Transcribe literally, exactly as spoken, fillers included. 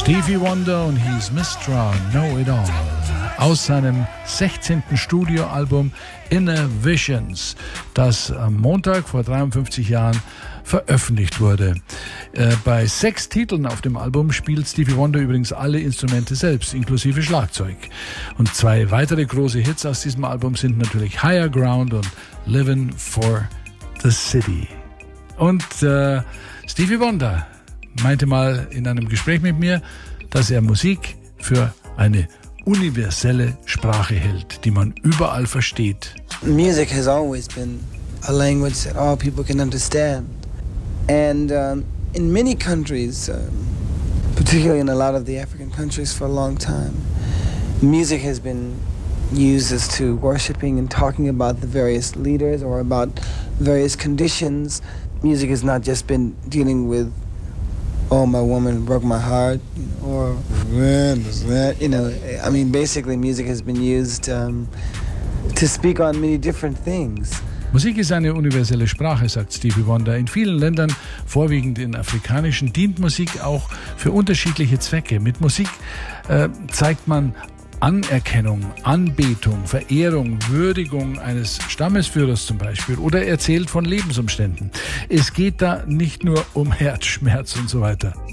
Stevie Wonder und He's Mister Know-It-All aus seinem sechzehnten Studioalbum Inner Visions, das am Montag vor dreiundfünfzig Jahren veröffentlicht wurde. Äh, bei sechs Titeln auf dem Album spielt Stevie Wonder übrigens alle Instrumente selbst, inklusive Schlagzeug. Und zwei weitere große Hits aus diesem Album sind natürlich Higher Ground und Living for the City. Und äh, Stevie Wonder meinte mal in einem Gespräch mit mir, dass er Musik für eine universelle Sprache hält, die man überall versteht. Music has always been a language that all people can understand. And um, in many countries, um, particularly in a lot of the African countries for a long time, music has been used as to worshiping and talking about the various leaders or about various conditions. Music has not just been dealing with, oh, my woman broke my heart, you know, or, you know, I mean, basically music has been used um, to speak on many different things. Musik ist eine universelle Sprache, sagt Stevie Wonder. In vielen Ländern, vorwiegend in afrikanischen, dient Musik auch für unterschiedliche Zwecke. Mit Musik äh, zeigt man Anerkennung, Anbetung, Verehrung, Würdigung eines Stammesführers zum Beispiel oder erzählt von Lebensumständen. Es geht da nicht nur um Herzschmerz und so weiter.